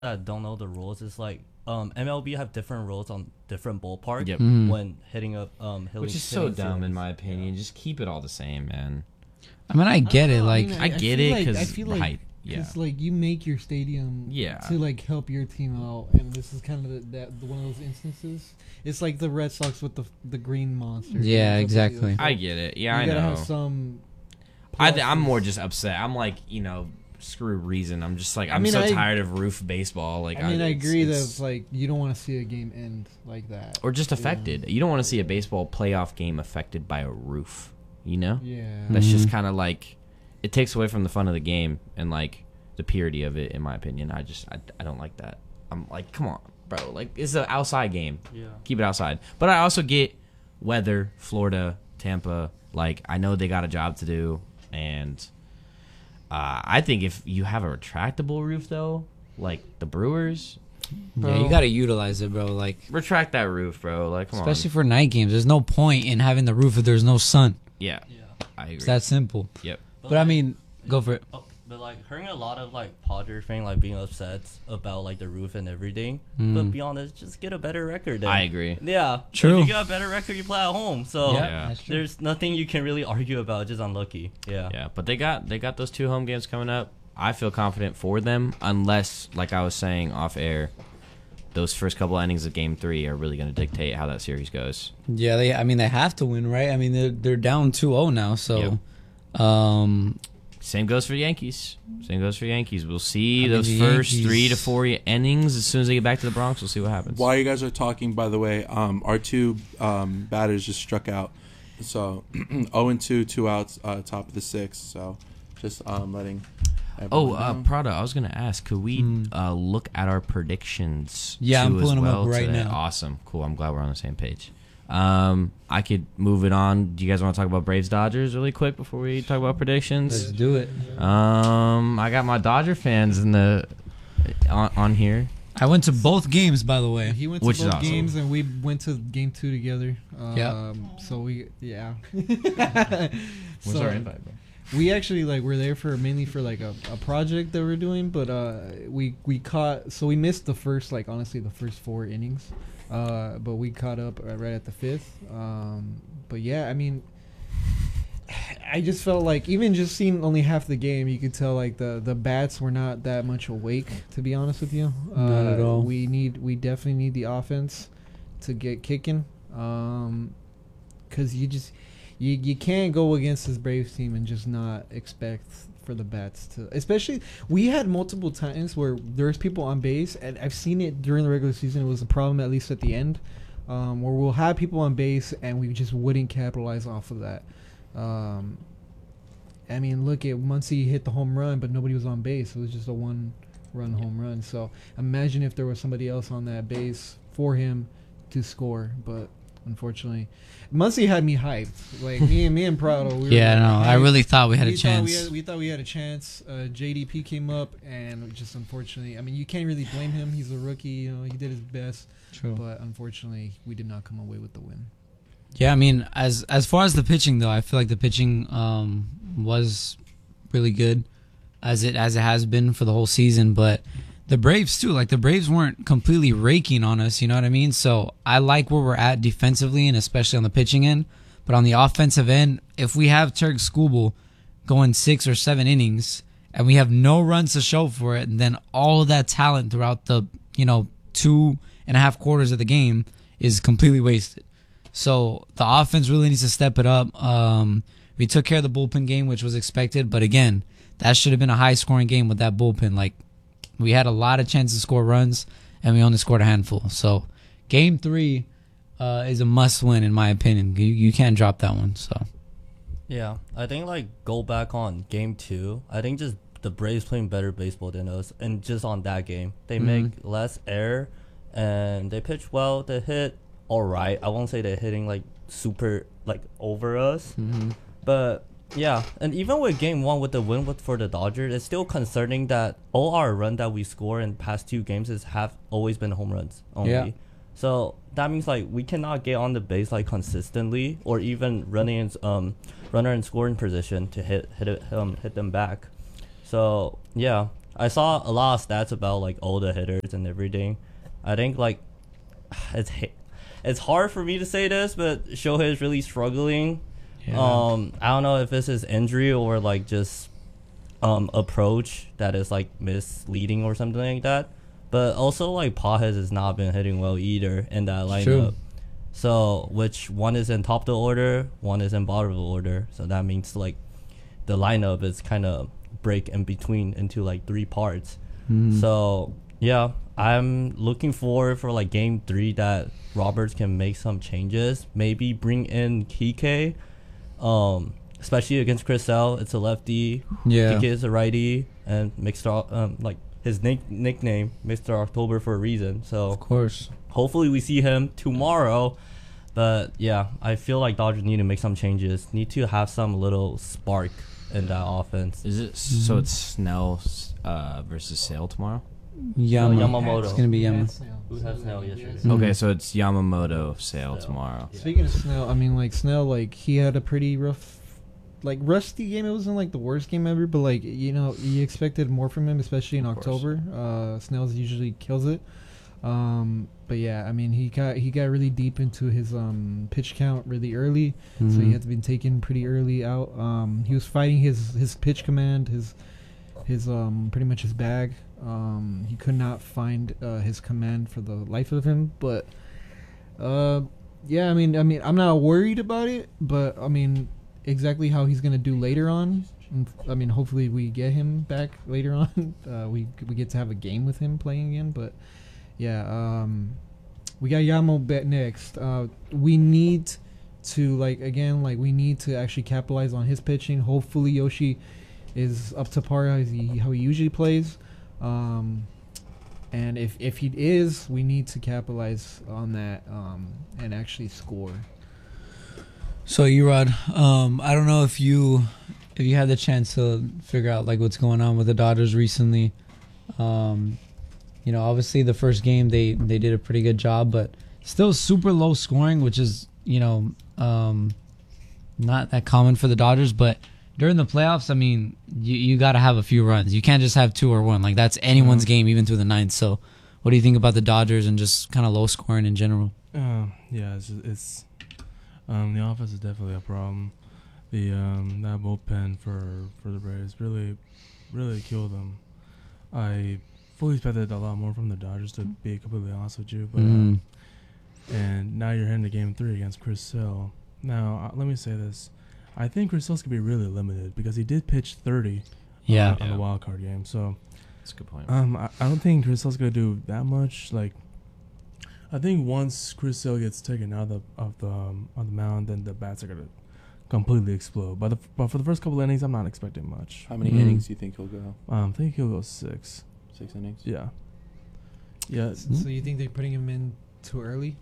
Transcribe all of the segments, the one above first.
that don't know the rules, it's like MLB have different rules on different ballpark Yep. when hitting up Which is so dumb in my opinion. Just keep it all the same, man. I mean, I get it. Like, I get feel it like- I because feel like- yeah. Because like you make your stadium Yeah. to like help your team out, and this is kind of one of those instances. It's like the Red Sox with the green monster. Yeah, exactly. I get it. Yeah, you I gotta know. have some. I'm more pluses. just upset. I'm like, screw reason. I'm just like, I I'm mean, so I- tired of roof baseball. Like, I mean, I agree that it's- it's like you don't want to see a game end like that, or just affected. You don't want to see a baseball playoff game affected by a roof. You know, Yeah. that's just kind of like, it takes away from the fun of the game and like the purity of it. In my opinion, I don't like that. I'm like, come on, bro. Like, it's an outside game. Yeah. Keep it outside. But I also get weather, Florida, Tampa. Like, I know they got a job to do, and I think if you have a retractable roof, though, like the Brewers, yeah, you gotta utilize it, bro. Like, retract that roof, bro. Like, come especially on. for night games. There's no point in having the roof if there's no sun. Yeah, Yeah. I agree. It's that simple. Yep. But I mean, go for it. But like hearing a lot of like Padre fan like being upset about like the roof and everything. Mm. But be honest, just get a better record. Then. I agree. Yeah. True. If you get a better record, you play at home. So Yeah. That's true. there's nothing you can really argue about. Just unlucky. Yeah. Yeah, but they got those 2 home games coming up. I feel confident for them, unless, like I was saying off air, those first couple innings of Game 3 are really going to dictate how that series goes. Yeah, they have to win, right? I mean, they're down 2-0 now, so Same goes for the Yankees. We'll see I mean, those the first Yankees- 3 to 4 innings. As soon as they get back to the Bronx, we'll see what happens. While you guys are talking, by the way, our 2 batters just struck out. So 0-2, 2 outs, top of the 6th. So just letting everyone know. Prada, I was going to ask, could we look at our predictions? Yeah, I'm too, as pulling 'em up well right today? now. Awesome. Cool. I'm glad we're on the same page. I could move it on. Do you guys want to talk about Braves Dodgers really quick before we talk about predictions? let's do it. I got my Dodger fans in the on here. I went to both games, by the way. He went to Which is both awesome. games, and we went to game 2 together. Yeah. So yeah. What's So, our invite, bro? We actually like were there for mainly for like a project that we're doing, but we missed the first, like, honestly the first 4 innings, but we caught up right at the 5th. But yeah, I mean, I just felt like even just seeing only half the game, you could tell like the bats were not that much awake, to be honest with you. Not at all. We definitely need the offense to get kicking, because you can't go against this Braves team and just not expect for the bats to. Especially, we had multiple times where there's people on base, and I've seen it during the regular season. It was a problem, at least at the end, where we'll have people on base and we just wouldn't capitalize off of that. I mean, look at Muncy hit the home run, but nobody was on base. It was just a 1-run home run. So imagine if there was somebody else on that base for him to score, but unfortunately, Muncy had me hyped. Like me and Prado. We were Yeah, no, hyped. I really thought we had a thought chance. we thought we had a chance. JDP came up, and just unfortunately, I mean, you can't really blame him. He's a rookie. You know, he did his best, True. but unfortunately, we did not come away with the win. Yeah, I mean, as far as the pitching though, I feel like the pitching was really good, as it has been for the whole season. But the Braves too, like the Braves weren't completely raking on us, you know what I mean? So I like where we're at defensively, and especially on the pitching end. But on the offensive end, if we have Turk Skubal going 6 or 7 innings, and we have no runs to show for it, and then all of that talent throughout the 2.5 quarters of the game is completely wasted. So the offense really needs to step it up. We took care of the bullpen game, which was expected, but again, that should have been a high-scoring game with that bullpen. Like, we had a lot of chances to score runs, and we only scored a handful. So Game 3 is a must-win, in my opinion. You can't drop that one. So Yeah, I think like go back on game 2. I think just the Braves playing better baseball than us, and just on that game, they make less error, and they pitch well. They hit all right. I won't say they're hitting like super like over us, but yeah. And even with game 1 with the win for the Dodgers, it's still concerning that all our run that we score in past 2 games have always been home runs only. Yeah. So that means like we cannot get on the base like consistently, or even running in runner in scoring position to hit them back. So yeah, I saw a lot of stats about like all the hitters and everything. I think like it's hard for me to say this, but Shohei is really struggling. Yeah. I don't know if it's his injury or like just approach that is like misleading or something like that. But also like Pages has not been hitting well either in that lineup. True. So which one is in top of the order, one is in bottom of the order. So that means like the lineup is kind of break in between into like three parts. So yeah, I'm looking forward for like game 3 that Roberts can make some changes. Maybe bring in Kike, especially against Chris Sale. It's a lefty. Yeah. Kike is a righty, and Mr. Like his nickname Mr. October for a reason. So Of course. hopefully we see him tomorrow. But yeah, I feel like Dodgers need to make some changes. Need to have some little spark in that offense. Is it so? It's Snell versus Sale tomorrow. Yamamoto. It's gonna be Yama. Who had Snell yesterday? Mhm. Okay, so it's Yamamoto Sale tomorrow. Speaking of Snell, I mean, like Snell, like he had a pretty rough, like rusty game. It wasn't like the worst game ever, but like you expected more from him, especially in Of course. October. Snell's usually kills it. But yeah, I mean, he got really deep into his pitch count really early, so Mm-hmm. he had to be taken pretty early out. He was fighting his pitch command, his pretty much his bag. He could not find his command for the life of him, but yeah, I mean, I'm not worried about it, but I mean, exactly how he's gonna do later on. I mean, hopefully we get him back later on. We get to have a game with him playing again, but yeah, we got Yamo bet next. We need to we need to actually capitalize on his pitching. Hopefully Yoshi is up to par how he usually plays. And if he is, we need to capitalize on that and actually score. So Erod, I don't know if you had the chance to figure out like what's going on with the Dodgers recently. Obviously the first game they did a pretty good job, but still super low scoring, which is not that common for the Dodgers. But during the playoffs, I mean, you got to have a few runs. You can't just have 2 or 1. Like that's anyone's game, even through the ninth. So, what do you think about the Dodgers and just kind of low scoring in general? Yeah, it's the offense is definitely a problem. The that bullpen for the Braves really killed them. I fully expected a lot more from the Dodgers, to be completely honest with you, but and now you're heading to Game 3 against Chris Sale. Now let me say this: I think Chris Sale's gonna be really limited because he did pitch 30 Yeah. on the wild card game. So That's a good point. I don't think Chris Sale's gonna do that much. Like, I think once Chris Sale gets taken out of the mound, then the bats are gonna completely explode. But for the first couple of innings, I'm not expecting much. How many Mhm. innings do you think he'll go? I think he'll go 6. 6 innings? Yeah. Yeah. So you think they're putting him in too early?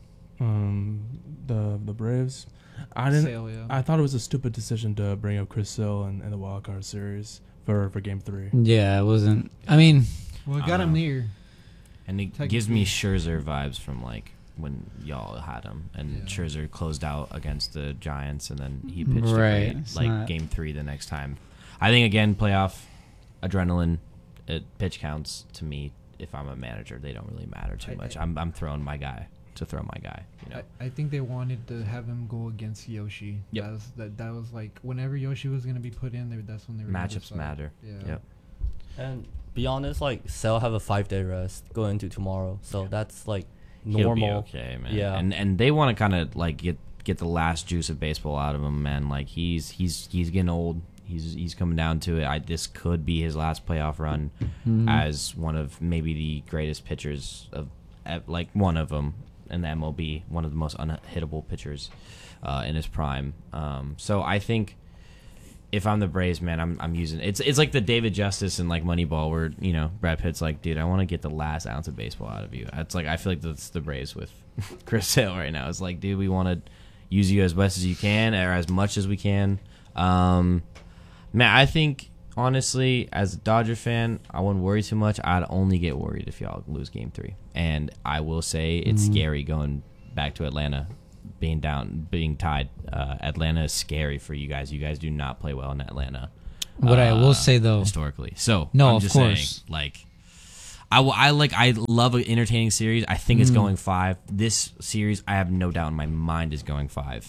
The Braves. Sale, yeah. I thought it was a stupid decision to bring up Chris Sale in the wild card series for Game 3. Yeah, it wasn't. I mean, Well, it got him near. And it gives me Scherzer vibes from like when y'all had him, and Yeah. Scherzer closed out against the Giants, and then he pitched Right, great, it's like not- Game 3 the next time. I think again, playoff adrenaline, pitch counts to me. If I'm a manager, they don't really matter too much. I'm throwing my guy to throw my guy. I think they wanted to have him go against Yoshi. Yep. That was like whenever Yoshi was gonna be put in there. That's when they were gonna Matchups decide. matter. Yeah. Yep. And be honest, like Sale have a 5-day rest going into tomorrow, so that's like He'll normal. be okay, man. Yeah. And they want to kind of like get the last juice of baseball out of him, man. Like he's getting old. He's coming down to it. This could be his last playoff run as one of maybe the greatest pitchers of, like one of them in the MLB, one of the most unhittable pitchers in his prime. So I think if I'm the Braves, man, I'm using it's like the David Justice and like Moneyball, where Brad Pitt's like, dude, I want to get the last ounce of baseball out of you. It's like I feel like that's the Braves with Chris Sale right now. It's like, dude, we want to use you as best as you can or as much as we can. Man, I think honestly, as a Dodger fan, I wouldn't worry too much. I'd only get worried if y'all lose Game 3, and I will say it's scary going back to Atlanta. Being tied. Atlanta is scary for you guys. You guys do not play well in Atlanta. What I will say though, historically. So No, I'm of just course. saying, like, I love an entertaining series. I think it's going 5. This series, I have no doubt in my mind, is going 5.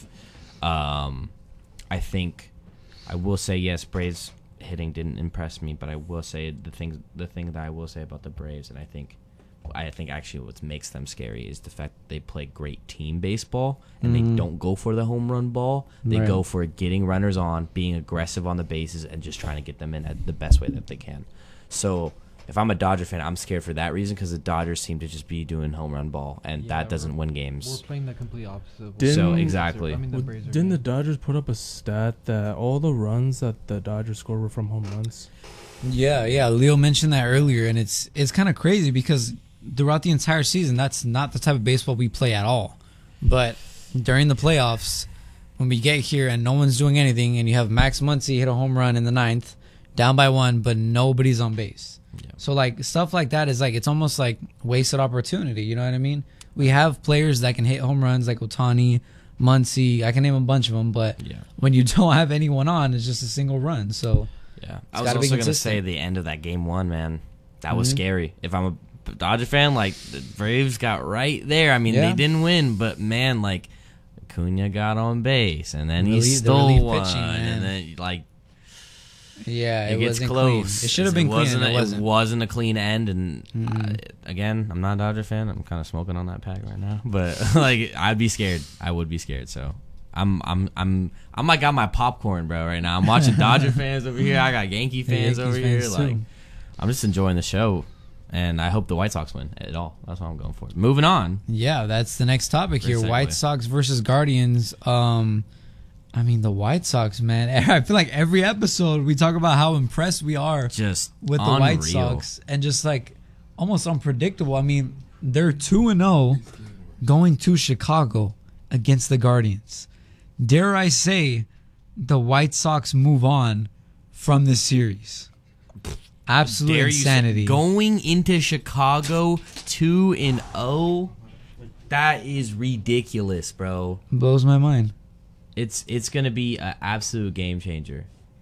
I think I will say yes, Braves hitting didn't impress me, but I will say the thing that I will say about the Braves, and I think actually what makes them scary is the fact that they play great team baseball and they don't go for the home run ball. They Right. go for getting runners on, being aggressive on the bases, and just trying to get them in at the best way that they can. So if I'm a Dodger fan, I'm scared for that reason because the Dodgers seem to just be doing home run ball, and Yeah, that doesn't win We're games. playing the complete opposite. of what Didn't- So the Braves are- exactly. I mean, the Braves are Didn't the doing. Dodgers put up a stat that all the runs that the Dodgers scored were from home runs? yeah, Leo mentioned that earlier, and it's kind of crazy because throughout the entire season, that's not the type of baseball we play at all. But during the playoffs, when we get here and no one's doing anything, and you have Max Muncy hit a home run in the 9th, down by 1, but nobody's on base. Yeah. So like stuff like that is like it's almost like wasted opportunity. You know what I mean? We have players that can hit home runs like Otani, Muncy. I can name a bunch of them, but Yeah. when you don't have anyone on, it's just a single run. So Yeah, It's I was gotta be also gonna consistent. say the end of that game 1, man. That was Mhm. scary. If I'm a Dodger fan, like the Braves got right there. I mean, Yeah. they didn't win, but man, like Acuna got on base, and then he Relief- the stole relief one, pitching, man. and then like yeah, it it gets wasn't close. clean. It should have been clean. And it wasn't. It wasn't a clean end, and Mhm. again, I'm not a Dodger fan. I'm kind of smoking on that pack right now, but like I'd be scared. I would be scared. So I'm like got my popcorn, bro. Right now, I'm watching Dodger fans over here. I got Yankee fans Yankees over fans, here. too. Like I'm just enjoying the show, and I hope the White Sox win it all. That's what I'm going for. Moving on. Yeah, that's the next topic Great here. segue. White Sox versus Guardians. I mean, the White Sox, man. I feel like every episode we talk about how impressed we are Just with the unreal. White Sox and just like almost unpredictable. I mean, they're 2-0 going to Chicago against the Guardians. Dare I say the White Sox move on from this series? Absolute Dare you say- insanity. going into Chicago 2-0. That is ridiculous, bro. Blows my mind. It's gonna be an absolute game changer.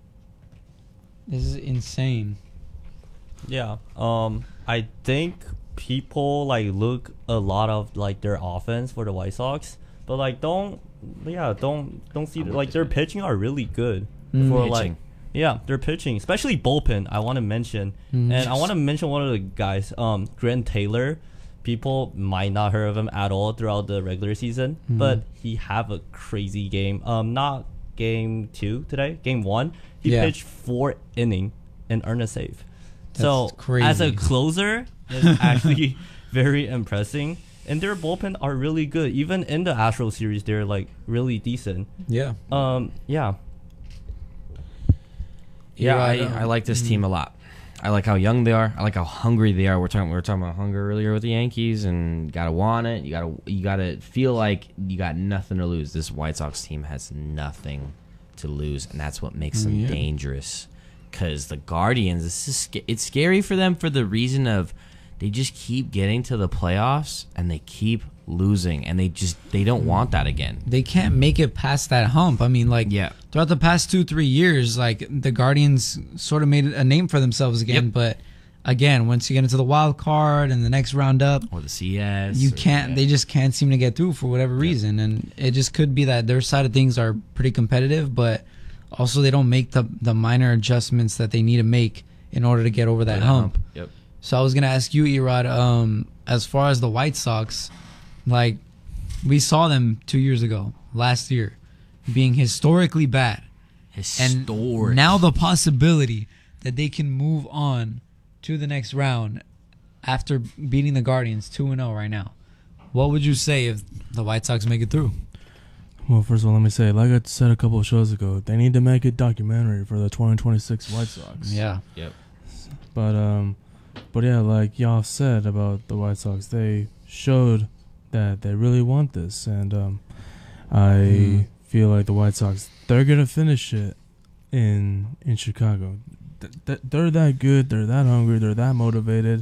This is insane. Yeah. I think people like look a lot of like their offense for the White Sox, but like don't see like their pitching are really good for like Pitching. yeah, their pitching, especially bullpen. I want to mention, and I want to mention one of the guys, Grant Taylor. People might not heard of him at all throughout the regular season, but he have a crazy game. Not game 2 today, game 1. He Yeah. pitched 4 innings and earned a save. That's So crazy. as a closer, it's actually very impressive. And their bullpen are really good. Even in the Astro series, they're like really decent. Yeah. Yeah. Yeah, Right, I like this team a lot. I like how young they are. I like how hungry they are. We were talking about hunger earlier with the Yankees, and gotta want it. You gotta feel like you got nothing to lose. This White Sox team has nothing to lose, and that's what makes them Yeah. dangerous. Because the Guardians, it's scary for them for the reason of they just keep getting to the playoffs and they keep losing, and they don't want that again. They can't make it past that hump. I mean, like, Yeah. throughout the past 2-3 years, like the Guardians sort of made a name for themselves again. Yep. But again, once you get into the wild card and the next round up, Or the CS. you or- can't. yeah. They just can't seem to get through for whatever reason, and it just could be that their side of things are pretty competitive, but also they don't make the minor adjustments that they need to make in order to get over that hump. Yep. So I was gonna ask you, Erod, as far as the White Sox, like we saw them 2 years ago, last year, being historically bad, and Historic. now the possibility that they can move on to the next round after beating the Guardians 2-0 right now. What would you say if the White Sox make it through? Well, first of all, let me say, like I said a couple of shows ago, they need to make a documentary for the 2026 White Sox. Yeah. Yep. But yeah, like y'all said about the White Sox, they showed that they really want this, and I feel like the White Sox, they're gonna finish it in Chicago. They're that good, they're that hungry, they're that motivated,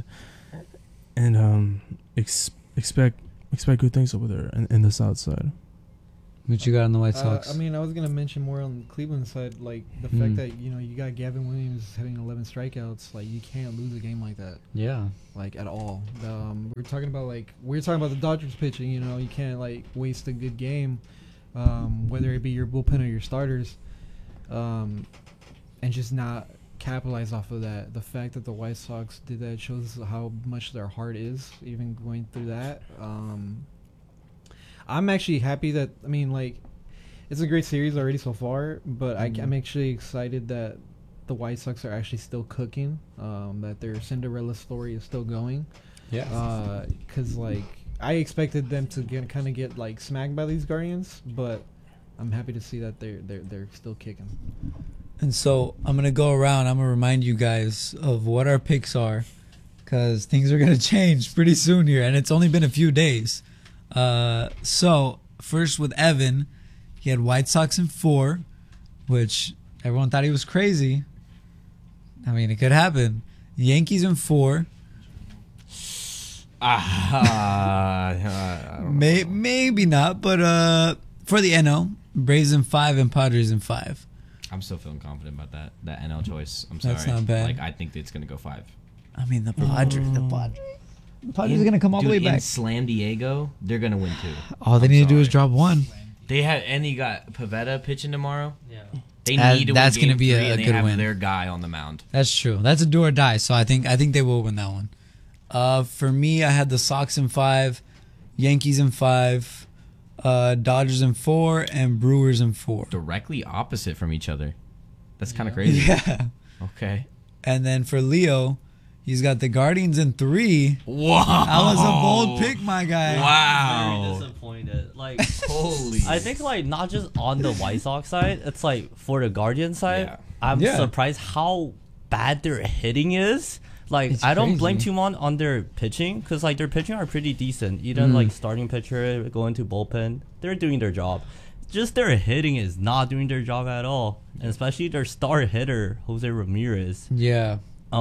and expect good things over there in the South Side. What you got on the White Sox? I mean, I was gonna mention more on the Cleveland side, like the fact that you got Gavin Williams having 11 strikeouts. Like you can't lose a game like that, yeah. like at all. We're talking about the Dodgers pitching. You can't like waste a good game, whether it be your bullpen or your starters, and just not capitalize off of that. The fact that the White Sox did that shows how much their heart is, even going through that. I'm actually happy that it's a great series already so far, but I'm actually excited that the White Sox are actually still cooking. That their Cinderella story is still going. Yeah. Because I expected them to get like smacked by these Guardians, but I'm happy to see that they're still kicking. And so I'm going to go around. I'm going to remind you guys of what our picks are, because things are going to change pretty soon here, and it's only been a few days. So first with Evan, he had White Sox in 4, which everyone thought he was crazy. I mean, it could happen. Yankees in 4. Maybe not, but for the NL, Braves in 5 and Padres in 5. I'm still feeling confident about that NL choice. I'm sorry. That's not bad. I think it's gonna go 5. I mean, the Padres are going to come all the way In back. San Diego, they're gonna win 2. All they need to do is drop 1. And you got Pivetta pitching tomorrow. Yeah. They need to win that's game gonna be 3, a and they good have win. their guy on the mound. That's true. That's a do or die. So I think they will win that one. For me, I had the Sox in 5, Yankees in 5, Dodgers in 4, and Brewers in 4. Directly opposite from each other. That's kind of crazy. Yeah. Okay. And then for Leo, he's got the Guardians in 3. Wow. That was a bold pick, my guy. Wow. Very disappointed. Like, Holy. I think not just on the White Sox side, it's for the Guardian side. Yeah. I'm Yeah. surprised how bad their hitting is. It's I don't blame crazy. too much on their pitching, because their pitching are pretty decent. Even starting pitcher going to bullpen, they're doing their job. Just their hitting is not doing their job at all, and especially their star hitter Jose Ramirez. Yeah.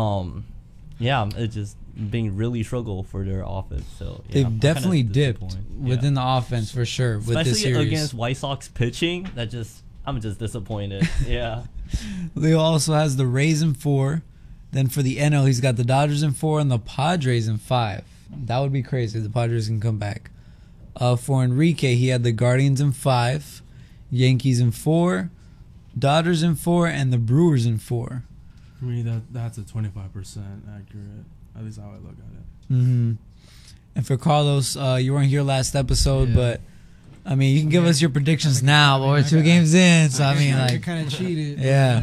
It's just being really struggle for their offense. So yeah, They've I'm definitely kinda dipped disappointed. within the offense for sure with this Especially series. against White Sox pitching. I'm just disappointed. Yeah. Leo also has the Rays in 4. Then for the NL, he's got the Dodgers in 4 and the Padres in 5. That would be crazy if the Padres can come back. For Enrique, he had the Guardians in 5, Yankees in 4, Dodgers in 4, and the Brewers in 4. For me, that's a 25% accurate. At least how I look at it. Mm-hmm. And for Carlos, you weren't here last episode, Yeah. but I mean, you can give us your predictions now, but we're 2 games in, so I mean, you're like, kind of cheated. Yeah.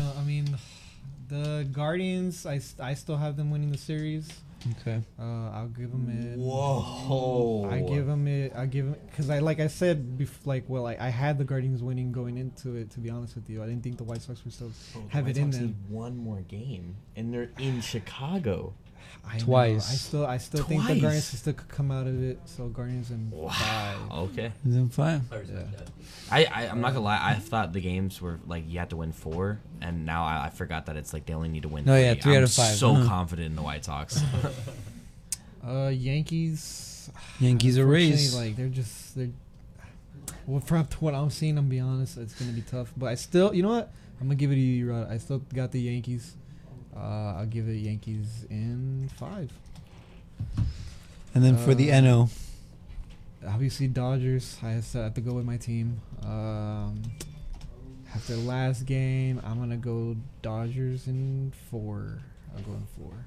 The Guardians, I still have them winning the series. okay. I'll give them it. Whoa. I give them because I said I had the Guardians winning going into it. To be honest with you, I didn't think the White Sox would still have it in them. One more game, and they're in Chicago. I know. Twice. I still think the Twice. Guardians still could come out of it. So Guardians in 5. Okay. He's in 5. I'm not gonna lie. I thought the games were you had to win 4, and now I forgot that it's they only need to win. No, 3. yeah, 3 out I'm of 5. So confident in the White Sox. Yankees. Yankees are Rays. They're well, from what I'm seeing, I'm be honest, it's gonna be tough. But I still, you know what? I'm gonna give it to you, Rod. I still got the Yankees. I'll give it Yankees in 5. And then for the NO, Obviously, Dodgers. I have to go with my team. After the last game, I'm gonna go Dodgers in 4. I'll go in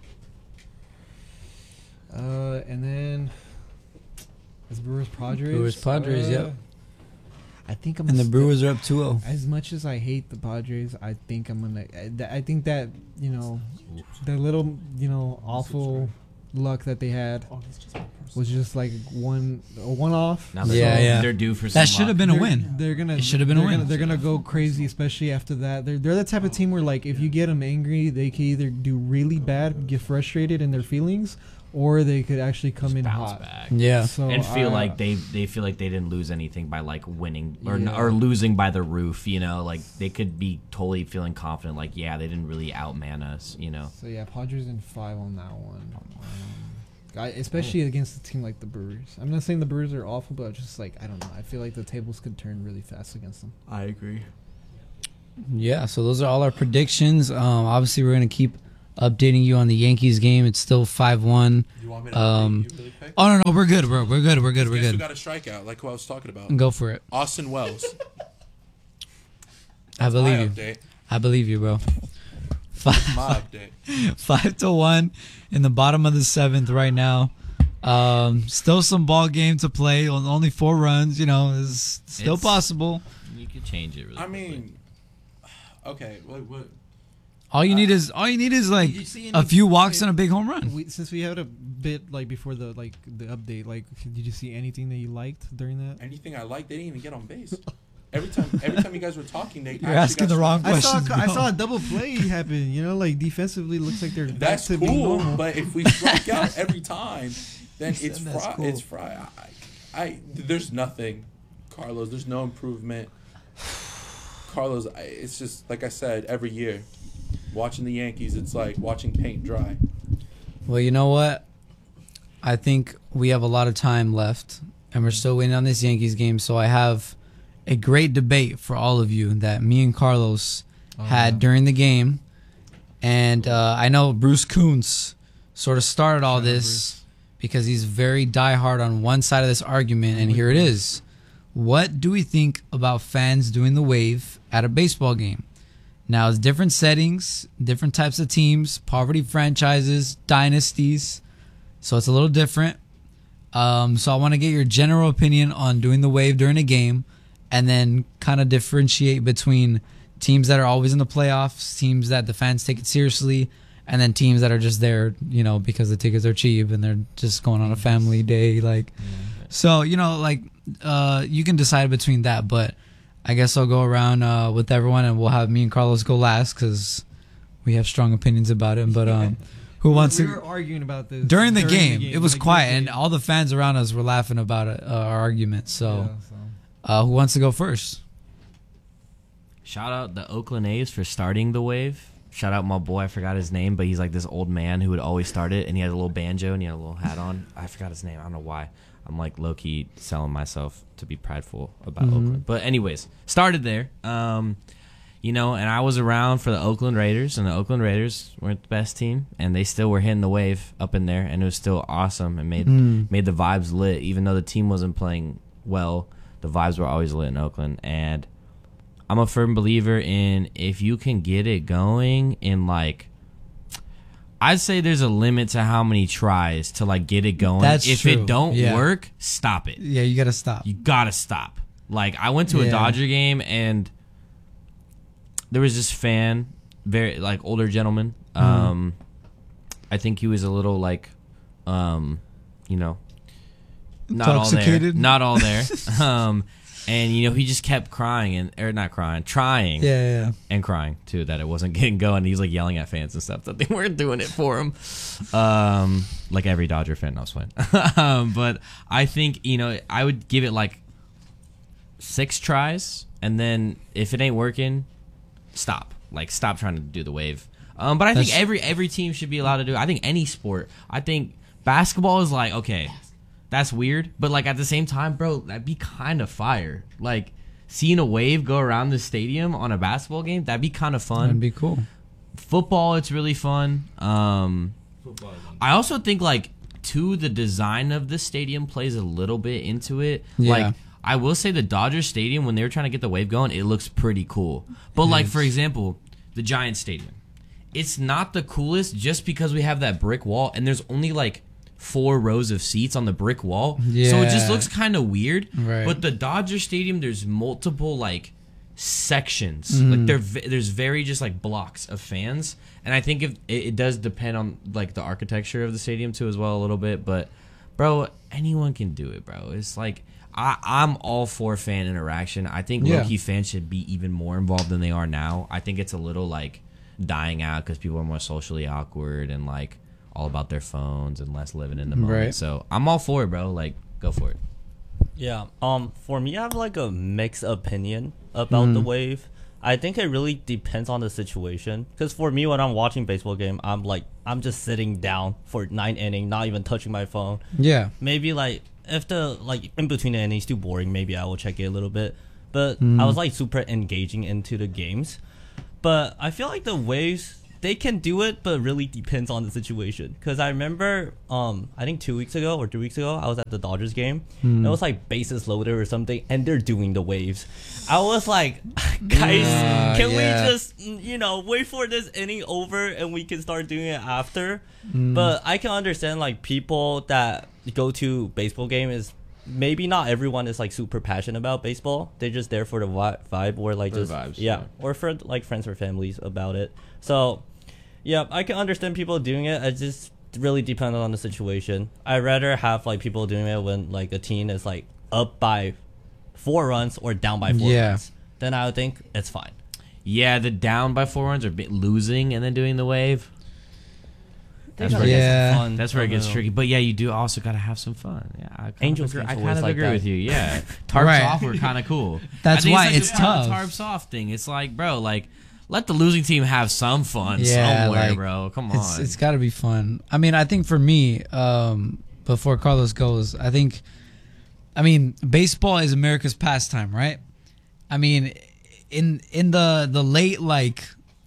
4. And then it's Brewers Padres. Brewers Padres, yep. I think I'm. and the still- Brewers are up 2-0. As much as I hate the Padres, I think I'm gonna. I think that the little awful luck that they had was just like one off. Now they're due for some That should have been a They're- win. They're gonna. It should have been a they're win. Gonna, they're gonna go crazy, especially after that. They're the type of team where if you get them angry, they can either do really bad, get frustrated in their feelings, or they could actually come in bounce hot. back. Yeah. So And feel like they feel like they didn't lose anything by winning or Yeah. or losing by the roof. They could be totally feeling confident. They didn't really outman us. So yeah, Padres in 5 on that one. especially against a team like the Brewers. I'm not saying the Brewers are awful, but just like I don't know. I feel like the tables could turn really fast against them. I agree. Yeah, so those are all our predictions. Obviously, we're gonna keep updating you on the Yankees game. It's still 5-1. You want me to update you really quick? Oh no, we're good, bro. We're good. Guess who got a strikeout, like who I was talking about? Go for it. Austin Wells. I believe my you. update. I believe you, bro. My update. 5-1 in the bottom of the 7th right now. Still some ball game to play. Only 4 runs. You know, is still possible. You could change it. Really I quickly. mean, okay. What? All you need is like Did you see a any- few walks and a big home run. Since we had a bit like before the update, like did you see anything that you liked during that? Anything I like, they didn't even get on base. Every time you guys were talking, they You're asking the wrong I saw questions. I bro. saw a double play happen. You know, like defensively looks like they're back That's to being cool, normal. but if we strike out every time, then You it's said that's fried. cool. It's fried. There's nothing, Carlos. There's no improvement, Carlos. It's just like I said every year. Watching the Yankees, it's like watching paint dry. Well, you know what? I think we have a lot of time left, and we're still waiting on this Yankees game. So I have a great debate for all of you that me and Carlos had during the game. And I know Bruce Kuntz sort of started all this because he's very diehard on one side of this argument, and here it is. What do we think about fans doing the wave at a baseball game? Now, it's different settings, different types of teams, poverty franchises, dynasties, so it's a little different. So I want to get your general opinion on doing the wave during a game, and then kind of differentiate between teams that are always in the playoffs, teams that the fans take it seriously, and then teams that are just there, you know, because the tickets are cheap and they're just going on a family day. So, you know, you can decide between that, but I guess I'll go around with everyone, and we'll have me and Carlos go last because we have strong opinions about it. But who wants we to? were arguing about this During the game, it was like, quiet, during and the all the fans around us were laughing about our argument. game. So, Yeah, who wants to go first? Shout out the Oakland A's for starting the wave. Shout out my boy, I forgot his name, but he's like this old man who would always start it, and he had a little banjo and he had a little hat on. I forgot his name. I don't know why. I'm like low-key selling myself to be prideful about Oakland. But anyways, started there. You know, and I was around for the Oakland Raiders, and the Oakland Raiders weren't the best team, and they still were hitting the wave up in there, and it was still awesome and made the vibes lit. Even though the team wasn't playing well, the vibes were always lit in Oakland. And I'm a firm believer in if you can get it going in like, I'd say there's a limit to how many tries to like get it going. That's if true. it don't Yeah. work, stop it. Yeah, you got to stop. You gotta stop. Like I went to a Yeah. Dodger game and there was this fan, very like older gentleman. I think he was a little like, you know, not all there, Intoxicated? not all there. And you know he just kept crying trying Yeah. and crying too that it wasn't getting going. He was like yelling at fans and stuff that they weren't doing it for him. Like every Dodger fan, I was playing. But I think, you know, I would give it like 6 tries, and then if it ain't working, stop. Like stop trying to do the wave. But I think every team should be allowed to do it. I think any sport. I think basketball is like, okay, that's weird, but like at the same time, bro, that'd be kind of fire. Like seeing a wave go around the stadium on a basketball game, that'd be kind of fun. That'd be cool. Football, it's really fun. I also think like too, the design of the stadium plays a little bit into it. Yeah. Like I will say the Dodger Stadium, when they were trying to get the wave going, it looks pretty cool. But like for example, the Giants Stadium, it's not the coolest just because we have that brick wall and there's only like 4 rows of seats on the brick wall. So it just Yeah. looks kind of weird. Right. But the Dodger Stadium, there's multiple like sections. Like there's very just like blocks of fans. And I think if it does depend on like the architecture of the stadium too as well a little bit. But bro, anyone can do it, bro. It's like I'm all for fan interaction. I think low-key fans should be even more involved than they are now. I think it's a little like dying out because people are more socially awkward and like all about their phones and less living in the moment. Right. So I'm all for it, bro. Like, go for it. Yeah. For me, I have like a mixed opinion about the wave. I think it really depends on the situation. Because for me, when I'm watching baseball game, I'm just sitting down for 9 innings, not even touching my phone. Yeah. Maybe like if the like in between the innings too boring, maybe I will check it a little bit. But I was like super engaging into the games. But I feel like the Waves, they can do it, but it really depends on the situation. Because I remember, I think 2 weeks ago or 3 weeks ago, I was at the Dodgers game. It was like bases loaded or something, and they're doing the Waves. I was like, guys, can we just, wait for this inning over and we can start doing it after? But I can understand like people that go to baseball game is maybe not everyone is like super passionate about baseball. They're just there for the vibe or like For the just vibes, yeah, yeah. or for like friends or families about it. So yeah, I can understand people doing it. It just really depends on the situation. I'd rather have like people doing it when like a team is like up by 4 runs or down by 4 runs. Then I would think it's fine. Yeah, the down by 4 runs or losing and then doing the wave. That's where, Yeah. that's where it gets tricky. But yeah, you do also got to have some fun. Yeah, I kind Angels of agree, games I always kind of like agree that. with you. Yeah, tarps Right. off were kind of cool. That's I think why it's, it's like the tough. Tarps off thing. It's like, bro, like let the losing team have some fun Yeah, somewhere, like, bro. Come on. It's got to be fun. I mean, I think for me, before Carlos goes, I mean, baseball is America's pastime, right? I mean, in the late like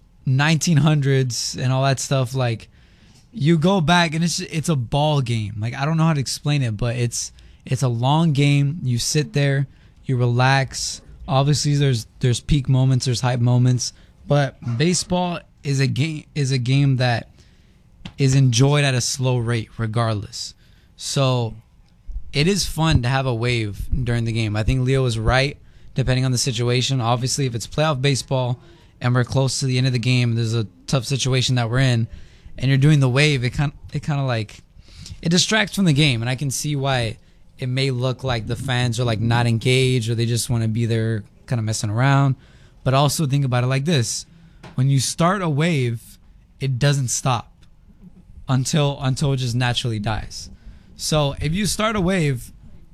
1900s and all that stuff, like you go back and it's a ball game. Like I don't know how to explain it, but it's a long game. You sit there, you relax. Obviously, there's peak moments, there's hype moments, but baseball is a game that is enjoyed at a slow rate, regardless. So it is fun to have a wave during the game. I think Leo is right, depending on the situation. Obviously, if it's playoff baseball and we're close to the end of the game, there's a tough situation that we're in, and you're doing the wave, it kind of like it distracts from the game, and I can see why it may look like the fans are like not engaged or they just want to be there kind of messing around. But also think about it like this: when you start a wave, it doesn't stop until it just naturally dies. So if you start a wave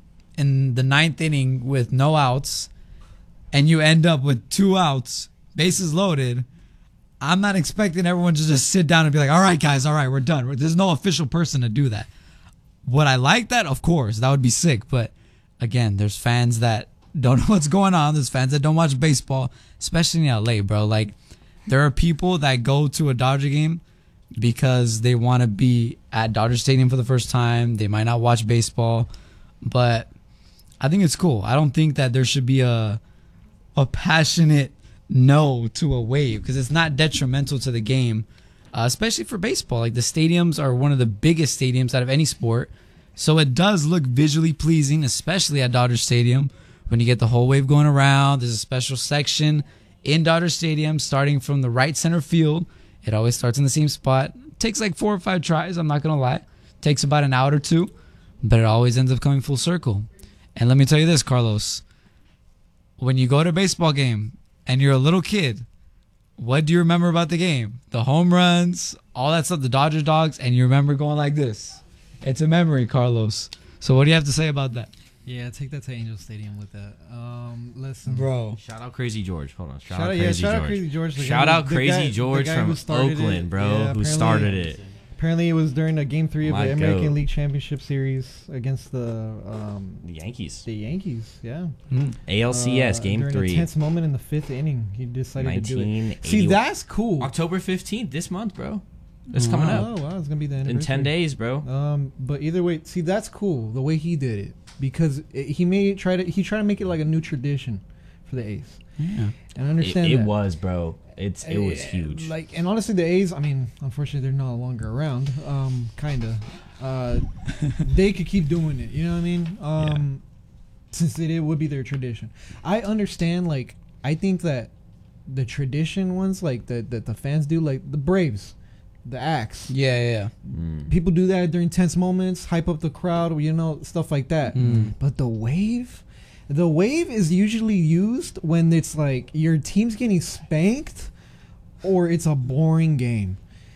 in the 9th inning with no outs and you end up with 2 outs, bases loaded, I'm not expecting everyone to just sit down and be like, all right, guys, all right, we're done. There's no official person to do that. Would I like that? Of course, that would be sick. But again, there's fans that don't know what's going on. There's fans that don't watch baseball, especially in LA, bro. Like, there are people that go to a Dodger game because they want to be at Dodger Stadium for the first time. They might not watch baseball, but I think it's cool. I don't think that there should be a passionate no to a wave because it's not detrimental to the game, especially for baseball. Like the stadiums are one of the biggest stadiums out of any sport, so it does look visually pleasing, especially at Dodger Stadium when you get the whole wave going around. There's a special section in Dodger Stadium starting from the right center field. It always starts in the same spot. Takes like 4 or 5 tries, I'm not gonna lie. Takes about an hour or 2, but it always ends up coming full circle. And let me tell you this, Carlos, when you go to a baseball game and you're a little kid, what do you remember about the game? The home runs, all that stuff, the Dodger dogs, and you remember going like this. It's a memory, Carlos. So what do you have to say about that? Yeah, take that to Angel Stadium with that. Listen, Bro. Shout out Crazy George. Hold on. Shout out Crazy George. the Shout guy- out the Crazy guy- the George guy from who started Oakland, it. bro, Yeah, who apparently- started it. Apparently, it was during Game 3 of My the American goat. League Championship Series against the The Yankees. Yankees. Yeah, ALCS Game during 3. a tense moment in the 5th inning, he decided to do it. 1980. See, that's cool. October 15th this month, bro. It's coming up. Oh wow, it's gonna be the In anniversary. 10 days, bro. But either way, see, that's cool the way he did it because he tried to make it like a new tradition for the A's. Yeah. And I understand It that. was, bro. It was huge. Like, and honestly, the A's, I mean, unfortunately, they're no longer around. Kinda. They could keep doing it. You know what I mean? Since it would be their tradition. I understand. Like, I think that the tradition ones, like that the fans do, like the Braves, the Axe. Yeah. People do that during tense moments, hype up the crowd, you know, stuff like that. But the wave is usually used when it's like your team's getting spanked or it's a boring game.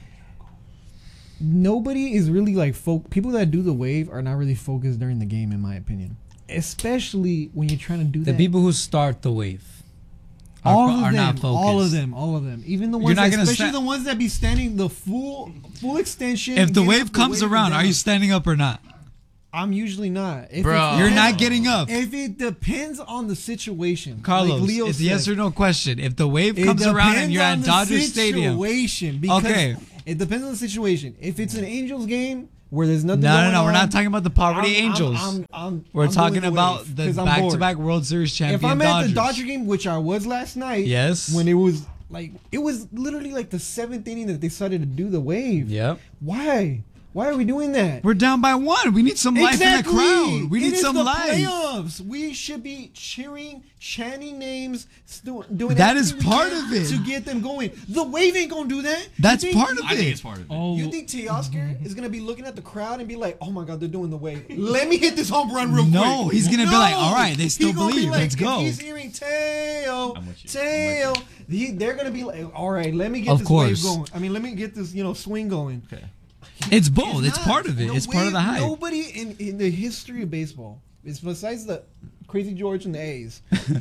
Nobody is really like people that do the wave are not really focused during the game, in my opinion. Especially when you're trying to do The that. people who start the wave. All are of not them, all of focused. them, all of them. Even the You're ones, not that, gonna especially sta- the ones that be standing the full extension. If the get wave up, comes wave around, down. are you standing up or not? I'm usually not. If Bro. it You're depends- not getting up. If it depends on the situation, Carlos, like Leo it's said, yes or no question. If the wave it comes around and depends you're on at the Dodger Stadium. situation, because Okay. it depends on the situation. If it's an Angels game where there's nothing No, going no, no. on, We're not talking about the poverty I'm- Angels. We're I'm talking doing about wave, the 'cause I'm bored. back-to-back World Series champion If I'm Dodgers. at the Dodger game, which I was last night, Yes. when it was literally like the 7th inning that they started to do the wave. Yep. Why? Why are we doing that? We're down by 1. We need some life in the crowd. We It need is some the life. playoffs. We should be cheering, chanting names, doing That is everything we part can of it. to get them going. The wave ain't gonna do that. That's You think- part of I think it. it's part of it. Oh, You think Teoscar is gonna be looking at the crowd and be like, "Oh my God, they're doing the wave. Let me hit this home run real quick." No, he's gonna be like, "All right, they still He gonna be believe. like, Let's if go." He's hearing Teo, I'm with you. Teo. They're gonna be like, "All right, let me get Of this course. wave going. I mean, let me get this swing going." Okay. It's both. It's not. part of it. It's part of the hype. Nobody in the history of baseball, is besides the Crazy George and the A's.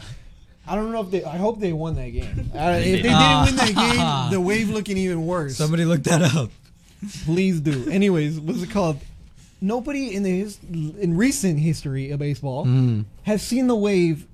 I don't know if they. I hope they won that game. If they didn't win that game, the wave looking even worse. Somebody look that up. Please do. Anyways, what's it called? Nobody in recent history of baseball has seen the wave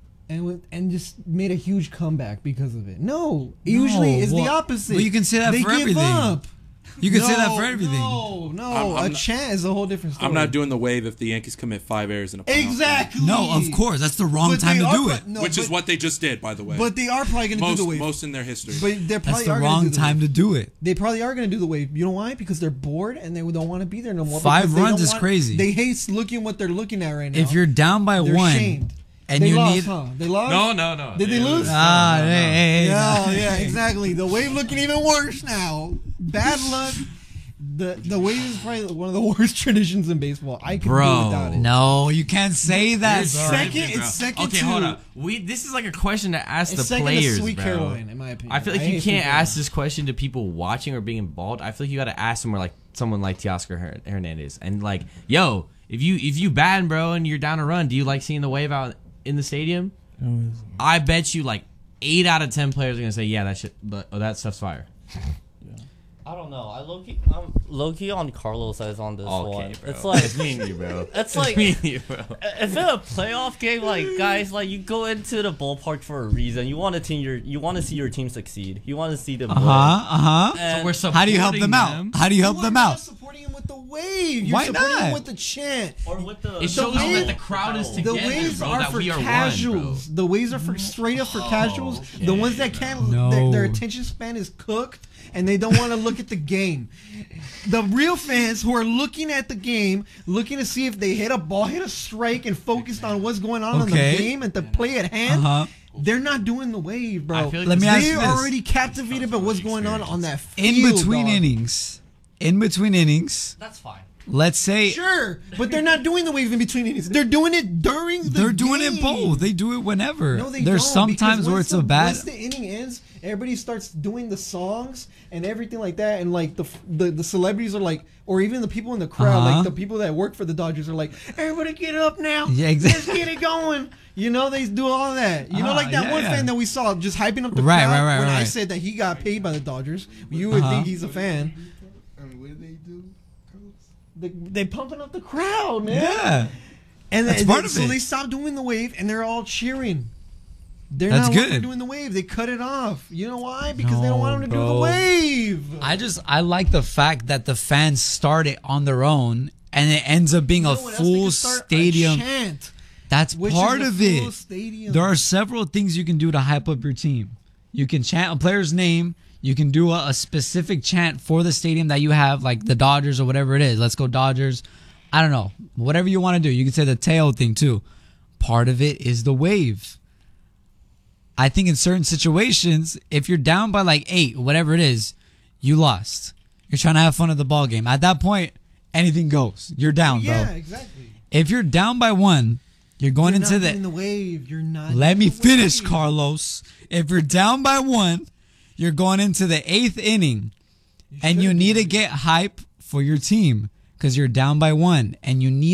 and just made a huge comeback because of it. No, usually it's the well- opposite. well, you can say that they for give everything. Up. You can say that No, for everything. No, I'm a not- chant is a whole different story. I'm not doing the wave if the Yankees commit 5 errors in a playoff game. exactly. No, of course. That's the wrong But time they to are do pro- it. no, Which is but- what they just did, by the way. But they are probably going to do most the wave. most in their history. But they're That's probably the are gonna wrong do the time wave. to do it. They probably are going to do the wave. You know why? Because they're bored and they don't want to be there no more. 5 because they runs don't is want- crazy. They hate looking what they're looking at right now. If you're down by they're 1 shamed. and they you lost, need huh? They lost. No. Did they lose? hey, Yeah, exactly. The wave looking even worse now. Bad luck. The wave is probably one of the worst traditions in baseball. I can do without it. No, you can't say that. You're bro. second- stupid, bro. it's second Okay, to- hold up. This is like a question to ask It's the second players, to Sweet bro. Caroline, in my opinion. I feel like you hate Sweet can't Caroline. ask this question to people watching or being involved. I feel like you got to ask someone like Teoscar Hernandez, and like, yo, if you batting, bro, and you're down a run, do you like seeing the wave out in the stadium? I bet you like 8 out of 10 players are gonna say, yeah, that stuff's fire. I don't know. I'm low key on Carlos' side on this Okay, one. bro. It's like It's me and you, bro. It's like- me and you, bro. if in a playoff game, like guys, like you go into the ballpark for a reason. You want to see your team succeed. You want to see them win. And So we're How do you help them out? supporting How do you help You them are not out? supporting him with the wave. You're Why supporting not? him with the chant. or with the It shows wave- that the crowd is The together, waves bro, are that for we are one, casuals. bro. The waves are for straight up for casuals. The ones that can't, No. their attention span is cooked, and they don't want to look at the game. The real fans who are looking at the game, looking to see if they hit a ball, hit a strike, and focused on what's going on in Okay. the game and the play at hand. Uh-huh. They're not doing the wave, bro. I feel like Let me ask They're you this. already captivated by what's going on that In field, between dog. innings, that's fine. let's say Sure, but they're not doing the wave in between innings. They're doing it during the they're doing game. it both. They do it whenever. No, they There's don't, sometimes because where once it's a bad. Once the inning ends, everybody starts doing the songs and everything like that, and like the celebrities are like, or even the people in the crowd, Uh-huh. like the people that work for the Dodgers are like, everybody get up now, Yeah, exactly. let's get it going. You know, they do all that. You know, like that yeah, one yeah. fan that we saw just hyping up the Right, crowd right, when I right. said that he got paid by the Dodgers. You would think he's a fan. And what do they do? They pumping up the crowd, man. Yeah, And That's then, part of so it. they stopped doing the wave, and they're all cheering. They're That's not good. doing the wave. They cut it off. You know why? Because they don't want them to do No, the bro. wave. I like the fact that the fans start it on their own, and it ends up being You a know what else? They full can start a stadium. chant, That's which part is a of full it. stadium. There are several things you can do to hype up your team. You can chant a player's name. You can do a specific chant for the stadium that you have, like the Dodgers or whatever it is. Let's go Dodgers. I don't know. Whatever you want to do. You can say the tail thing too. Part of it is the wave. I think in certain situations, if you're down by like 8, whatever it is, you lost. You're trying to have fun at the ball game. At that point, anything goes. You're down, yeah, bro. exactly. If you're down by 1, you're going You're into not the doing the wave. You're not. Let doing me the finish, wave. Carlos. If you're down by 1, you're going into the 8th inning, and you need to get hype for your team because you're down by 1, and you need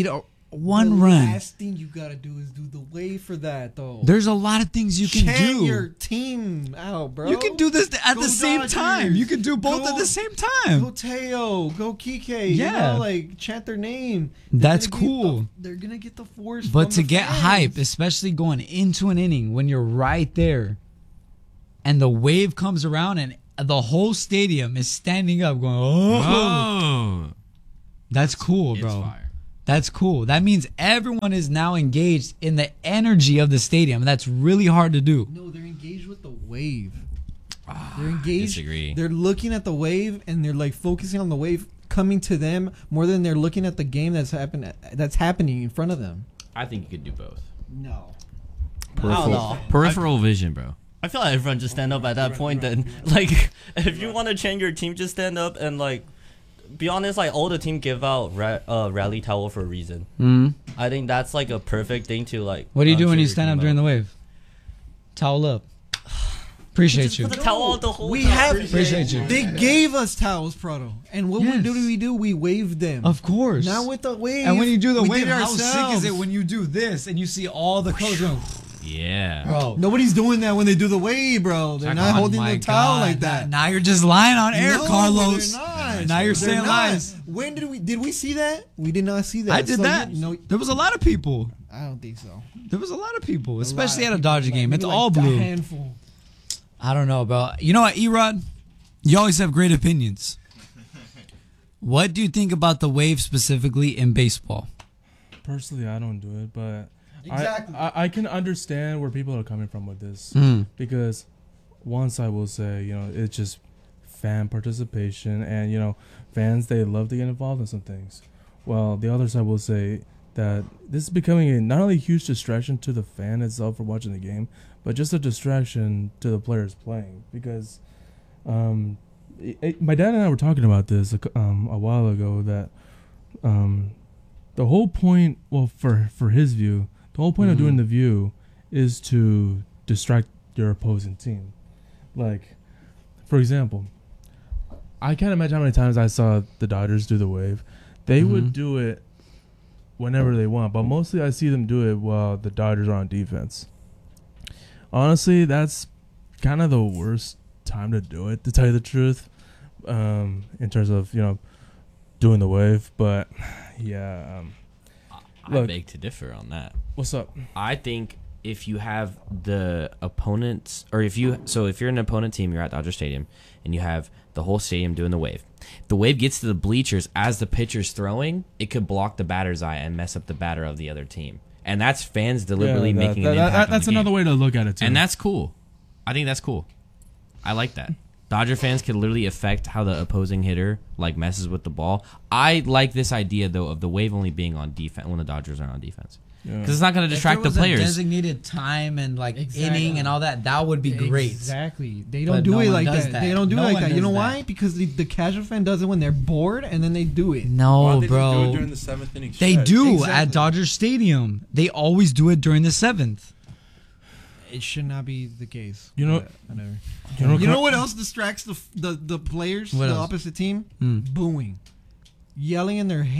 one the run. last thing you gotta do is do the wave for that, though. There's a lot of things you can Chant do. your team out, bro. You can do this at Go the same Dodgers. time. You can do both Go- at the same Go time. Teo, go Kike. Yeah. You know, like chant their name. They're That's gonna get cool. they're gonna get the force. But from to the get fans. hype, especially going into an inning when you're right there, and the wave comes around and the whole stadium is standing up, going, "Oh, Oh, that's cool, it's bro." fire. That's cool. That means everyone is now engaged in the energy of the stadium. That's really hard to do. No, they're engaged with the wave. They're engaged. Disagree. They're looking at the wave and they're like focusing on the wave coming to them more than they're looking at the game that's happening in front of them. I think you could do both. No. Peripheral vision, bro. I feel like everyone just stand up at that point. Then, like, if you want to change your team, just stand up and like, be honest. Like, all the team give out rally towel for a reason. Mm-hmm. I think that's like a perfect thing to like. What do you do when cheer you your stand team up during up. the wave? Towel up. Appreciate Just you. put the towel out the whole We time. have. Appreciate you. They gave us towels, Prado, and what Yes. we do? We waved them. Of course. Now with the wave. And when you do the we wave, did it how sick is ourselves. it when you do this and you see all the colors going, Yeah. bro? Nobody's doing that when they do the wave, bro. They're not Oh holding my the towel God. like that. Now you're just lying on air, No, Carlos. they're not. Now you're They're saying not. lies. When did we see that? We did not see that. I did So that. No, There was a lot of people. I don't think so. There was a lot of people, A especially lot at of a people, Dodger like, game. maybe It's like all a blue. handful. I don't know, bro. You know what, Erod? You always have great opinions. What do you think about the wave specifically in baseball? Personally, I don't do it, but Exactly. I can understand where people are coming from with this Mm. because once I will say, it's just fan participation and, fans, they love to get involved in some things. Well, the other side will say that this is becoming not only a huge distraction to the fan itself for watching the game, but just a distraction to the players playing because my dad and I were talking about this a while ago that the whole point, well, for his view, the whole point of doing the view is to distract your opposing team. Like, for example, I can't imagine how many times I saw the Dodgers do the wave. They would do it whenever they want, but mostly I see them do it while the Dodgers are on defense. Honestly, that's kind of the worst time to do it, to tell you the truth, in terms of, doing the wave. But, yeah. I Look. beg to differ on that. What's up? I think if you have the opponents, or if you're an opponent team, you're at Dodger Stadium, and you have the whole stadium doing the wave. If the wave gets to the bleachers as the pitcher's throwing, it could block the batter's eye and mess up the batter of the other team. And that's fans deliberately making an impact on that's the game. another way to look at it, too. And that's cool. I think that's cool. I like that. Dodger fans can literally affect how the opposing hitter messes with the ball. I like this idea though of the wave only being on defense when the Dodgers are on defense, because it's not going to distract the players. Designated time and Exactly. inning and all that. That would be great. Exactly. They But don't do no it one like does that. that. They don't do No it like one that. You does know that. why? Because the casual fan does it when they're bored, and then they do it. Why No, don't they just do bro. it during the seventh inning They stretch? do Exactly. at Dodger Stadium. They always do it during the 7th. It should not be the case. You know- But whatever. You You know what else distracts the players, What the else? opposite team? Hmm. Booing, yelling in their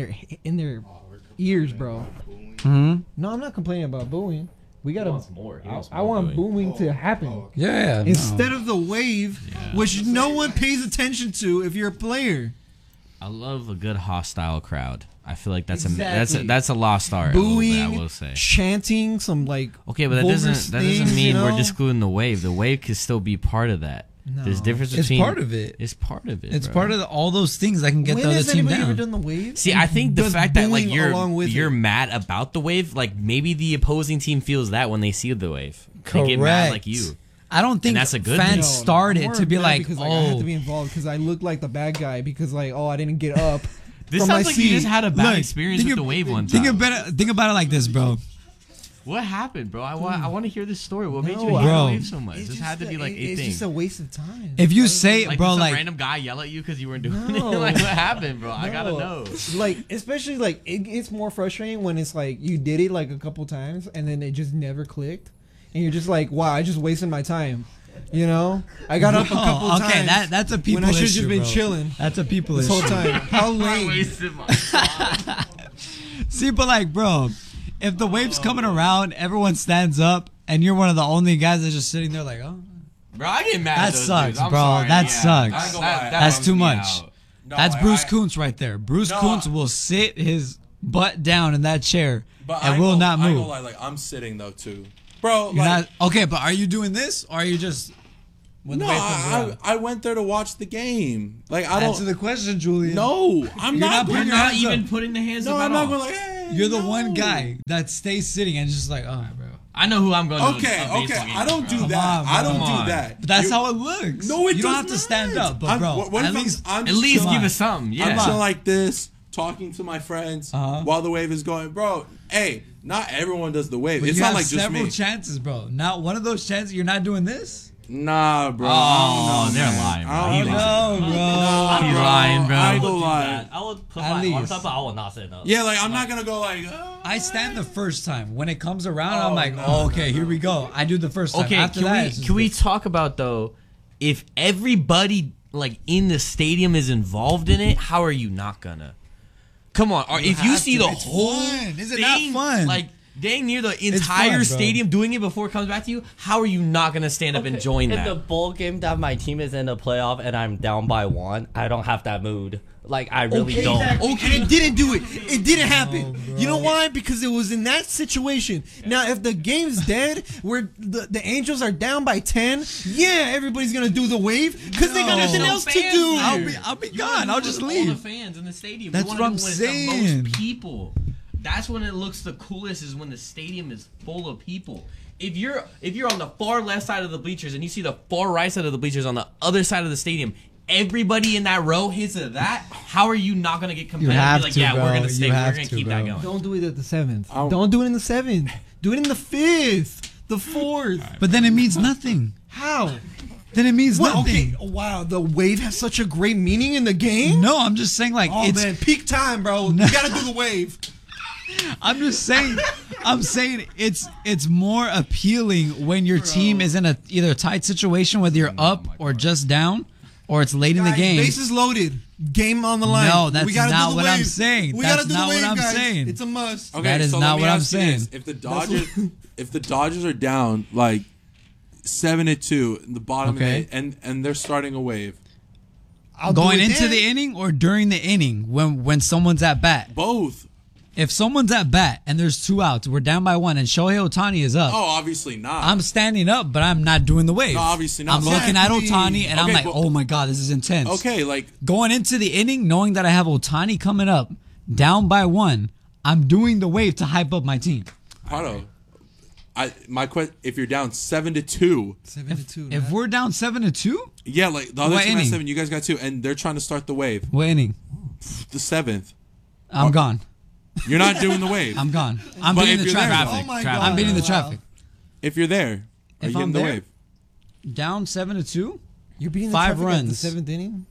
ears, bro. Hmm? No, I'm not complaining about booing. We gotta. more. I want booing to happen Yeah. instead of the wave, which no one pays attention to if you're a player. I love a good hostile crowd. I feel like that's Exactly. that's a lost art. A little bit, I Booing, will say. chanting, some Okay, but that vulgar doesn't things, mean you we're know? excluding the wave. The wave could still be part of that. No. There's difference It's between. part of it. It's part of it. It's bro. part of all those things that can get When the other has team anybody ever down. done the wave? See, I think the Does fact that booing along with you're it. mad about the wave, maybe the opposing team feels that when they see the wave, they get mad like you. I don't think that's a good fans thing. started I'm to be more like, mad because I have oh, to be involved because I look like the bad guy because I didn't get up. This from my sounds like you seat. just had a bad Look, experience think with the of- wave one think time. about it like this, bro. What happened, bro? I want to hear this story. What made you No, hate bro. the wave so much? It's This just had to be a- like eight it's things. just a waste of time. If you say, Like, bro, did some like, random guy yell at you because you weren't doing No. it? Like, what happened, bro? I gotta No. know. Especially it's more frustrating when it's like you did it like a couple times and then it just never clicked, and you're just like, wow, I just wasted my time. You know, I got up a couple oh, times. okay, that's a people when I should have issue, just been bro. chilling That's a people this issue. whole time. How I lame? wasted my time. See, but like, bro, if the wave's coming around, everyone stands up, and you're one of the only guys that's just sitting there like, oh. Bro, I get mad. That at those sucks, dudes. I'm bro. sorry, That yeah. sucks. I ain't gonna lie. That's bums too me much. out. No, That's Bruce I- Kuntz right there. Bruce No, Kuntz will sit his butt down in that chair But and I will ain't not gonna- I ain't move. gonna lie, like I'm sitting though too, bro. You're Like, not, okay, but are you doing this, or are you just when no, the wave comes around? I went there to watch the game. Like I don't. Answer the question, Julian. No, I'm You're not not. putting You're your not hands even up. putting the hands No, up I'm at not all. going like. Hey, You're the no. one guy that stays sitting and just like, oh, bro. I know who I'm going to. Okay, I don't do Come that. on, I bro. don't Come on. do that. But that's You- how it looks. No, it you don't does have to stand not. up, but I'm- bro, what at if least I'm At just least chilling- give us something. I'm Yeah. chilling like this, talking to my friends while the wave is going, bro. Hey, not everyone does the wave. but It's you not have like just several me. chances, bro. Not one of those chances. You're not doing this. Nah, bro. Oh, I don't know, they're man. lying, bro. I He don't know. lying. No, bro. Nah, He's lying, bro. I I ain't would gonna do lie. that. I would put At my arms least. up, but I will not sit up. Yeah, like I'm not gonna go like. I stand the first time. When it comes around, Oh, I'm like, no, oh, okay, no, here no. we go. I do the first time. Okay, After can that, we it's just can we this. talk about though, if everybody like in the stadium is involved in it, how are you not gonna? Come on, or if you have see to. the It's whole fun. Is it not thing, fun? like dang near the fun, entire bro. stadium doing it before it comes back to you, how are you not gonna stand up enjoying in that? the bowl game that my team is in the playoff and I'm down by 1, I don't have that mood. Like I really don't. Okay, and it didn't do it. It didn't happen. You know why? Because it was in that situation. Now, if the game's dead, where the Angels are down by 10, yeah, everybody's gonna do the wave because they got No. nothing No else to fans do. there. I'll be You gone. wanna I'll do it just with all the leave. fans in the stadium. That's You wanna what do I'm it when it's the saying. most people. That's when it looks the coolest. Is when the stadium is full of people. If you're on the far left side of the bleachers and you see the far right side of the bleachers on the other side of the stadium, everybody in that row hits of that. How are you not gonna get competitive? have Be like, to, yeah, bro. we're gonna You stay. We're have gonna to, keep that bro. going. Don't do it at the 7th. I'll- Don't do it in the 7th. Do it in the 5th, the 4th. But then it means nothing. How? Then it means Well, nothing. okay. Wow, the wave has such a great meaning in the game. No, I'm just saying like Oh it's. man, peak time, bro. You gotta do the wave. I'm just saying. I'm saying it's more appealing when your team is in a either a tight situation, whether you're up or just down, or it's late in the Guys, game. Bases loaded. Game on the line. No, that's we gotta not do the what I'm wave. saying. We That's gotta do not the what wave, I'm guys. saying. It's a must. Okay, That is so not let me what I'm ask you this. saying. If the Dodgers are down like 7-2 in the bottom Okay. of the, and they're starting a wave, I'll do Going it into then. the inning or during the inning when someone's at bat. both. If someone's at bat and there's 2 outs, we're down by 1, and Shohei Ohtani is up. Oh, obviously not. I'm standing up, but I'm not doing the wave. No, obviously not. I'm looking at Exactly. Ohtani, and I'm Okay, like, but- oh my god, this is intense. Okay, like Going into the inning, knowing that I have Ohtani coming up, down by 1, I'm doing the wave to hype up my team. Prado, my question: if you're down 7-2, 7-2. If we're down 7-2, yeah, like the other What team has inning? 7, you guys got 2, and they're trying to start the wave. what inning? The 7th, I'm gone. you're not doing the wave. I'm gone. I'm But beating if the you're there, traffic. oh my Traffic. god. I'm beating the Wow. traffic. If you're there, are If you getting I'm the there? wave? Down 7-2. You're beating the 5 traffic runs. at the 7th inning.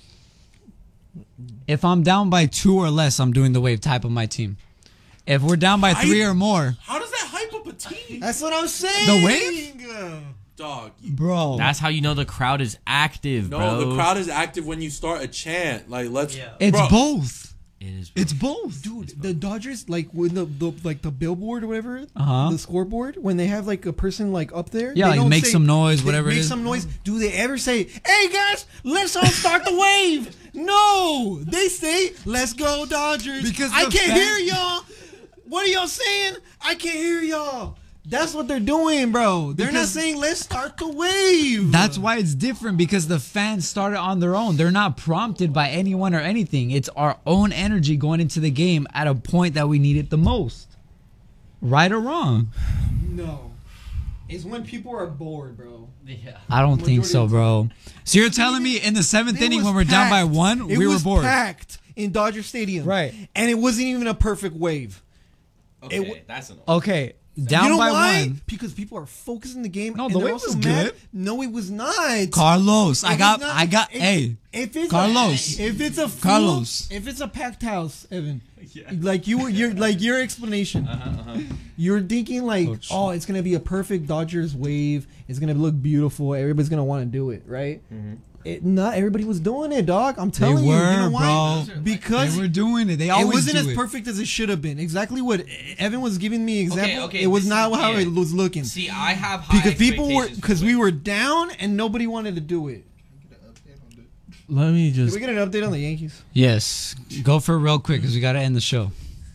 If I'm down by 2 or less, I'm doing the wave type of my team. If we're down by 3 or more, How does that hype up a team? That's what I'm saying. The wave? Dog. bro. That's how you know the crowd is active, No, bro. the crowd is active when you start a chant. Like, let's. It's Bro, both. It is. It's both. Dude, the Dodgers, like with the billboard or whatever, Uh-huh. the scoreboard, when they have like a person like up there, Yeah, they like don't make say- some noise, they whatever it make is. some noise. Do they ever say, "Hey guys, let's all start the wave"? No, they say, "Let's go Dodgers." Because I the can't fan- hear y'all. What are y'all saying? I can't hear y'all. That's what they're doing, bro. They're not Because- saying, "Let's start the wave." That's why it's different, because the fans started on their own. They're not prompted by anyone or anything. It's our own energy going into the game at a point that we need it the most. Right or wrong? no. It's when people are bored, bro. Yeah. I don't think Majority so, of the bro. So you're telling me in the 7th It inning was when we're down by packed. 1, It we were was bored. packed in Dodger Stadium, Right. And it wasn't even a perfect wave. Okay, that's an. Okay, down you know by why? 1. Because people are focused on the game. No, and the they're wave also was mad. good. No, it was not. Carlos, If it's not- hey, If it's Carlos. if it's a full, Carlos. if it's a packed house, Evan, like you're like your explanation, you're thinking like, Coach. oh, it's gonna be a perfect Dodgers wave. It's gonna look beautiful. Everybody's gonna want to do it, right? Not everybody was doing it, dog. I'm They telling you. were, You know why? bro. Because They were doing it. They it always wasn't do as it. perfect as it should have been. Exactly what Evan was giving me example. okay, it was this not is- how yeah. it was looking. See, I have high Because people were expectations because for we it. were down and nobody wanted to do it. Let me Did just. we get an update on the Yankees? Yes. Go for it real quick because we got to end the show.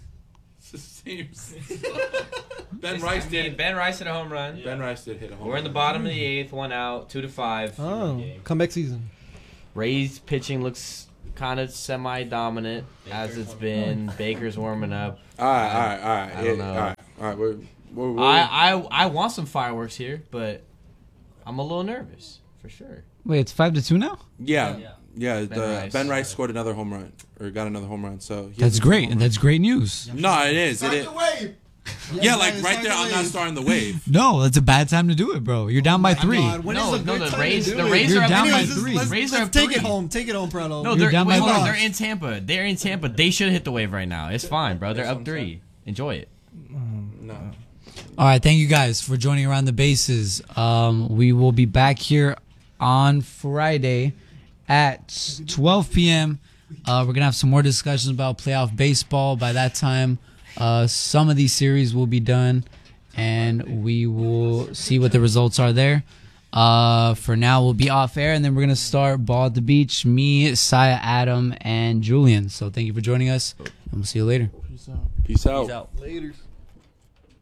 Ben Rice did. Ben Rice hit a home run. Ben Rice did hit a home We're in the run. bottom of the eighth, 1 out, 2-5. Oh, comeback season. Rays pitching looks kind of semi-dominant as it's been. Baker's warming up. All right. I don't know. All right. We're I want some fireworks here, but I'm a little nervous for sure. Wait, it's 5-2 now? yeah. Rice. Ben Rice scored another home run or got another home run. So he That's has a great. home And run. that's great news. No, it is. It is. Wave. Yeah, like right there. I'm not starting the wave. No, that's a bad time to do it, bro. You're down by 3. When No, is a no, good the time Rays- to do the it? Rays You're are up down by Anyways, 3. let's Rays are up take it 3. home. Take it home, Prado. No, You're they're down by hold on, five. they're in Tampa. They're in Tampa. They should hit the wave right now. It's fine, bro. They're up 3. Enjoy it. No. All right, thank you guys for joining Around the Bases. We will be back here on Friday at 12 p.m. We're going to have some more discussions about playoff baseball. By that time, some of these series will be done, and we will see what the results are there. For now, we'll be off air, and then we're going to start Ball at the Beach, me, Saya, Adam, and Julian. So thank you for joining us, and we'll see you later. Peace out. Peace out. Peace out. Laters.